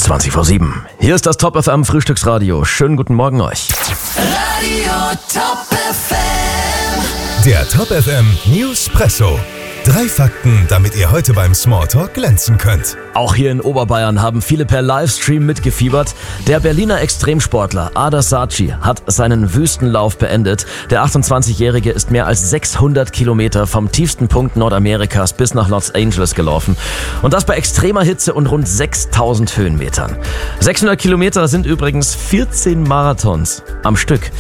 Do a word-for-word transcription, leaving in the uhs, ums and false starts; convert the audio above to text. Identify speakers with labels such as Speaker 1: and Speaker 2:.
Speaker 1: zwanzig vor sieben. Hier ist das Top F M Frühstücksradio. Schönen guten Morgen euch.
Speaker 2: Radio Top F M.
Speaker 3: Der Top F M Newspresso. Drei Fakten, damit ihr heute beim Smalltalk glänzen könnt.
Speaker 1: Auch hier in Oberbayern haben viele per Livestream mitgefiebert. Der Berliner Extremsportler Ada Saci hat seinen Wüstenlauf beendet. Der achtundzwanzigjährige ist mehr als sechshundert Kilometer vom tiefsten Punkt Nordamerikas bis nach Los Angeles gelaufen. Und das bei extremer Hitze und rund sechstausend Höhenmetern. sechshundert Kilometer sind übrigens vierzehn Marathons am Stück.